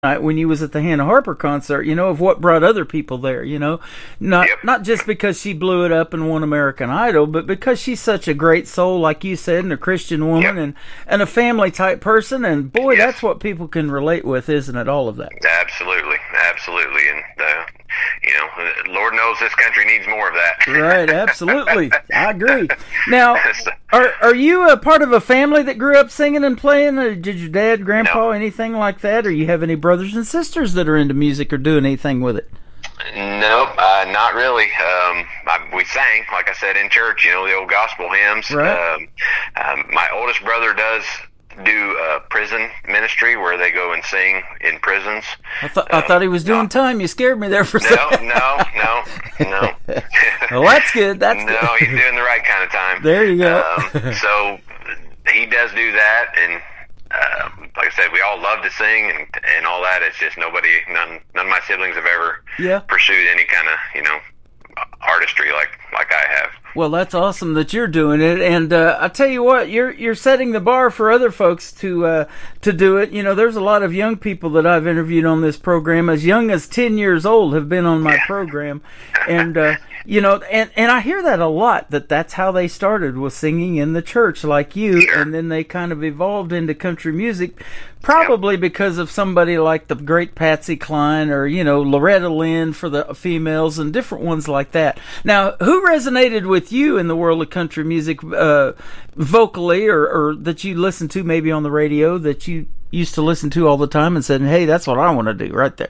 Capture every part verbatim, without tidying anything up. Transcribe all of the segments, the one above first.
night when you was at the Hannah Harper concert, you know, of what brought other people there, you know, not Yep. not just because she blew it up and won American Idol, but because she's such a great soul, like you said, and a Christian woman, Yep. and and a family type person, and boy, Yes. that's what people can relate with, isn't it? All of that. Absolutely, absolutely, and uh, you know, Lord knows this country needs more of that. Right, absolutely, I agree. Now, are are you a part of a family that grew up singing and playing? Or did your dad, grandpa, No. anything like that? Or you have any brothers and sisters that are into music or doing anything with it? Nope, uh, not really. Um, I, we sang, like I said, in church, you know, the old gospel hymns. Right. Um, um, my oldest brother does do uh, prison ministry where they go and sing in prisons. I thought I Um, thought he was doing no. time. You scared me there for a No, second. no, no, no. Well, that's good. That's no, good. he's doing the right kind of time. There you go. Um, so he does do that, and uh, like I said, we all love to sing and and all that. It's just nobody, none, none of my siblings have ever Yeah. pursued any kind of, you know, artistry like like I have. Well, that's awesome that you're doing it, and uh, I tell you what, you're you're setting the bar for other folks to uh, to do it. You know, there's a lot of young people that I've interviewed on this program, as young as ten years old, have been on my Yeah. program, and uh, you know, and and I hear that a lot, that that's how they started, was singing in the church like you, Sure. and then they kind of evolved into country music, probably because of somebody like the great Patsy Cline, or you know, Loretta Lynn for the females, and different ones like that. Now, who resonated with you in the world of country music, uh, vocally, or, or that you listened to maybe on the radio, that you used to listen to all the time and said, hey, that's what I want to do right there?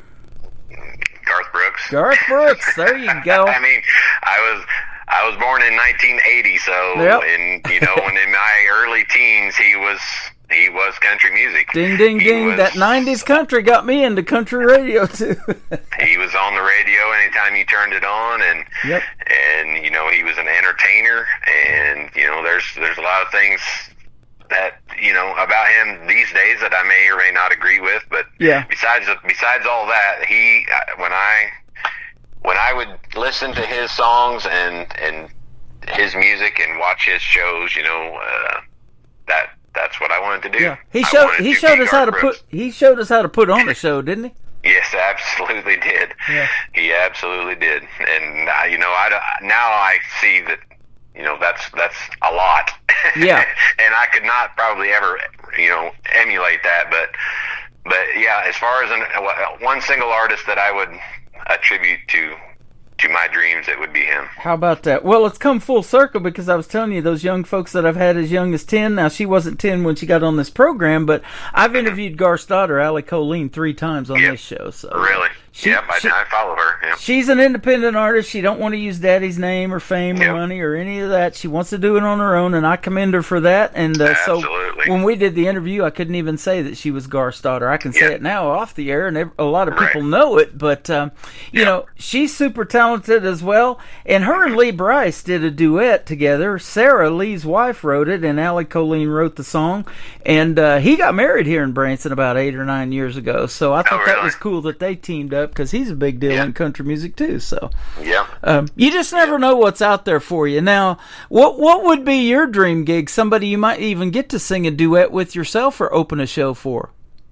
Garth Brooks. Garth Brooks, there you go. I mean, I was I was born in nineteen eighty, so Yep. and you know, when in my early teens, he was he was country music. Ding, ding, He ding. was- That nineties country got me into country radio, too. He was on the radio anytime you turned it on, and Yep. and you know, he was an entertainer, and you know, there's there's a lot of things that, you know, about him these days that I may or may not agree with, but Yeah. besides besides all that, he uh, when I when I would listen to his songs and and his music and watch his shows, you know, uh, that that's what I wanted to do. Yeah. He I showed wanted he to showed be us how to Garth Brooks. put he showed us how to put on a show, didn't he? Yes, absolutely did. Yeah. He absolutely did. And uh, you know, I don't- now I see that, you know, that's that's a lot. Yeah. And I could not probably ever, you know, emulate that. But but yeah, as far as an, one single artist that I would attribute to to my dreams, it would be him. How about that? Well, it's come full circle, because I was telling you, those young folks that I've had as young as ten. Now, she wasn't ten when she got on this program, but I've interviewed Garth's daughter, Allie Colleen, three times on Yep. this show. So Really? She- yep, I, she- I follow her. Yep. She's an independent artist. She don't want to use daddy's name or fame or Yep. money or any of that. She wants to do it on her own, and I commend her for that. And uh, so Absolutely. when we did the interview, I couldn't even say that she was Garth's daughter. I can say Yep. it now off the air, and ev- a lot of people Right. know it. But, um, you Yep. know, she's super talented as well. And her and Lee Bryce did a duet together. Sarah, Lee's wife, wrote it, and Allie Colleen wrote the song. And uh, he got married here in Branson about eight or nine years ago. So I thought that really? was cool that they teamed up, because he's a big deal Yeah. in country music too. So Yep. um, you just never know what's out there for you. Now, what what would be your dream gig? Somebody you might even get to sing a duet with yourself or open a show for?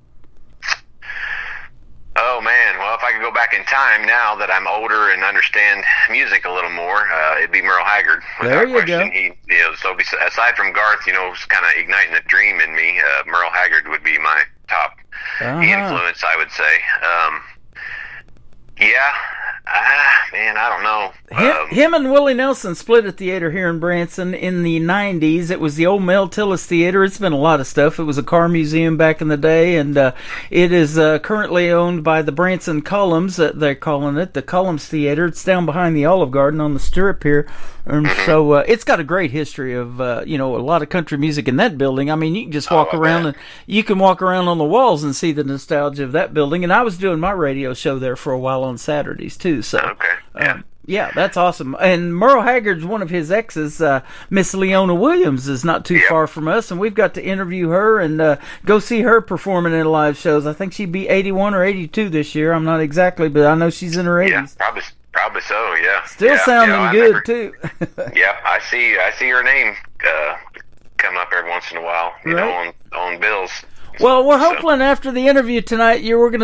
Oh man, well, if I could go back in time now that I'm older and understand music a little more, uh, it'd be Merle Haggard. Without There you question. go. He, you know, so bes- aside from Garth, you know, kind of igniting a dream in me, uh, Merle Haggard would be my top Uh-huh. influence, I would say. Um, yeah, ah, man, I don't know. Him, Um, him and Willie Nelson split a theater here in Branson in the nineties. It was the old Mel Tillis Theater. It's been a lot of stuff. It was a car museum back in the day, and uh, it is uh, currently owned by the Branson Columns. Uh, they're calling it the Columns Theater. It's down behind the Olive Garden on the Strip here, and so uh, it's got a great history of uh, you know, a lot of country music in that building. I mean, you can just walk Oh, I around bet. and you can walk around on the walls and see the nostalgia of that building. And I was doing my radio show there for a while on Saturdays too. So. okay, yeah. Um, yeah, that's awesome. And Merle Haggard's one of his exes, uh, Miss Leona Williams, is not too Yep. far from us, and we've got to interview her and uh, go see her performing in live shows. I think she'd be eighty-one or eighty-two this year. I'm not exactly, but I know she's in her yeah, eighties. probably, probably so. Yeah, Still yeah, sounding yeah, I good, remember- too. Yeah, I see. I see her name uh, come up every once in a while. You know, Right. on on bills. Well, we're So- hoping after the interview tonight you were going to